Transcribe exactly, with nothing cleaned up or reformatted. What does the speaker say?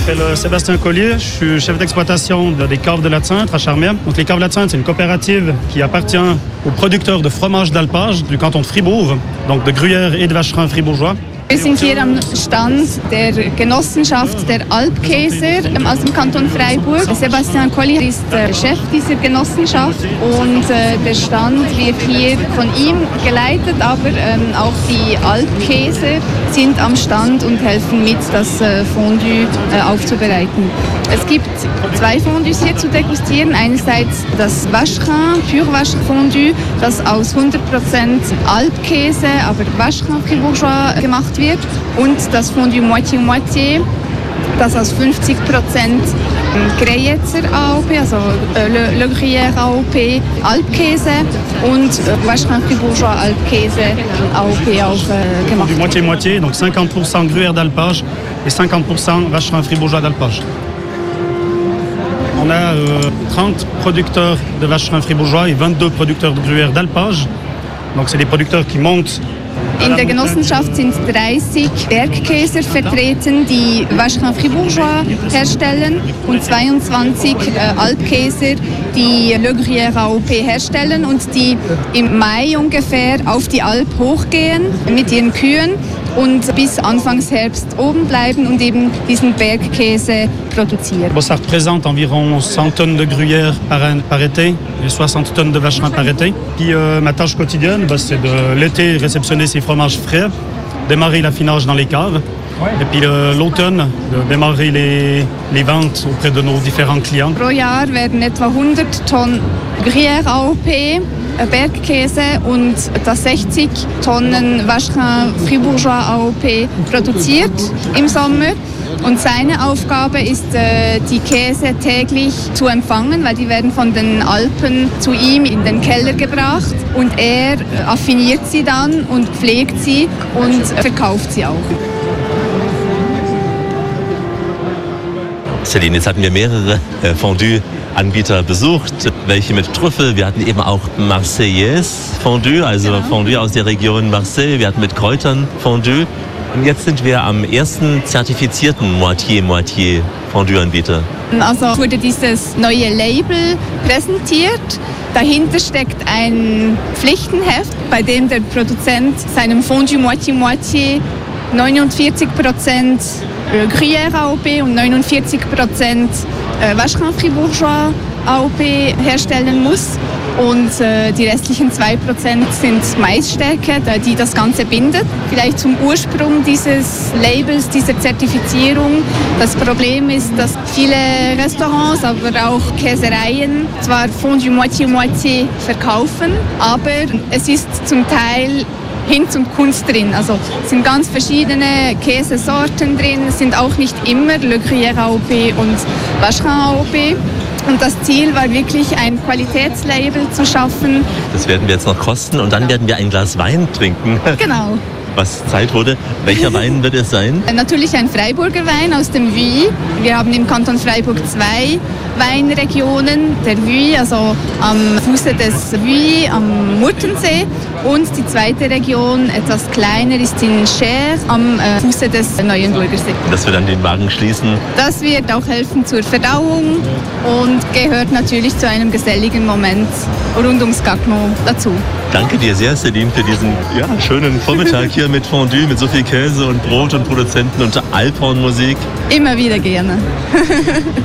m'appelle Sébastien Collier, je suis chef d'exploitation des caves de la Cintre à Charmières. Donc les caves de la Cintre, c'est une coopérative qui appartient aux producteurs de fromage d'alpage du canton de Fribourg, donc de Gruyère et de Vacherin fribourgeois. Wir sind hier am Stand der Genossenschaft der Alpkäser aus dem Kanton Freiburg. Sebastian Collier ist der Chef dieser Genossenschaft und äh, der Stand wird hier von ihm geleitet, aber ähm, auch die Alpkäser sind am Stand und helfen mit, das äh, Fondue äh, aufzubereiten. Es gibt zwei Fondues hier zu degustieren. Einerseits das Vacherin, Pur Vacherin Fondue, das aus hundert Prozent Alpkäse, aber Vacherin Fribourgeois gemacht wird. Und das Fondue Moitié-Moitié, das aus fünfzig Prozent Greyerzer A O P, also äh, Le, Le Gruyère A O P, Alpkäse und äh, Vacherin Fribourgeois Alpkäse A O P auch äh, gemacht wird. Moitié-Moitié, donc cinquante pour cent Gruyère d'alpage et cinquante pour cent Vacherin Fribourgeois d'alpage. On a euh, trente producteurs de Vacherin fribourgeois et vingt-deux producteurs de Gruyère d'alpage. Donc c'est des producteurs qui montent. In der Genossenschaft sind dreißig Bergkäser vertreten, die Vacherin Fribourgeois herstellen und zweiundzwanzig äh, Alpkäser, die Le Gruyère A O P herstellen und die im Mai ungefähr auf die Alp hochgehen mit ihren Kühen und bis Anfangs Herbst oben bleiben und eben diesen Bergkäse produzieren. Bon, ça représente environ cent tonnes de gruyère par, par été et soixante tonnes de vacherin par été. Puis euh, ma tâche quotidienne, bah, c'est de l'été réceptionner ces fromages frais, démarrer l'affinage dans les caves. Et puis euh, l'automne, de démarrer les, les ventes auprès de nos différents clients. Pro Jahr werden etwa hundert Tonnen Gruyère A O P, Bergkäse und das sechzig Tonnen Vacherin Fribourgeois A O P produziert im Sommer. Und seine Aufgabe ist, die Käse täglich zu empfangen, weil die werden von den Alpen zu ihm in den Keller gebracht. Und er affiniert sie dann und pflegt sie und verkauft sie auch. Celine, jetzt hatten wir mehrere äh, Fondue-Anbieter besucht, welche mit Trüffel. Wir hatten eben auch Marseillaise Fondue, also genau. Fondue aus der Region Marseille. Wir hatten mit Kräutern Fondue. Und jetzt sind wir am ersten zertifizierten Moitié-Moitié Fondue-Anbieter. Also wurde dieses neue Label präsentiert. Dahinter steckt ein Pflichtenheft, bei dem der Produzent seinem Fondue Moitié-Moitié neunundvierzig Prozent Gruyère A O P und neunundvierzig Prozent Vacherin Fribourgeois A O P herstellen muss. Und äh, die restlichen zwei Prozent sind Maisstärke, die das Ganze bindet. Vielleicht zum Ursprung dieses Labels, dieser Zertifizierung. Das Problem ist, dass viele Restaurants, aber auch Käsereien zwar Fondue Moitié-Moitié verkaufen, aber es ist zum Teil Hinz und Kunst drin. Also es sind ganz verschiedene Käsesorten drin, es sind auch nicht immer Le Gruyère A O P und Vacherin A O P. Und das Ziel war wirklich, ein Qualitätslabel zu schaffen. Das werden wir jetzt noch kosten und dann werden wir ein Glas Wein trinken. Genau. Was Zeit wurde. Welcher Wein wird es sein? Natürlich ein Freiburger Wein aus dem Vuy. Wir haben im Kanton Freiburg zwei Weinregionen. Der Vuy, also am Fuße des Vuy, am Murtensee. Und die zweite Region, etwas kleiner, ist in Cher, am äh, Fuße des Neuenburger See. Dass wir dann den Magen schließen. Das wird auch helfen zur Verdauung und gehört natürlich zu einem geselligen Moment rund ums Gagnon dazu. Danke dir sehr, Celine, für diesen ja, schönen Vormittag hier mit Fondue, mit so viel Käse und Brot und Produzenten und Alphornmusik. Immer wieder gerne.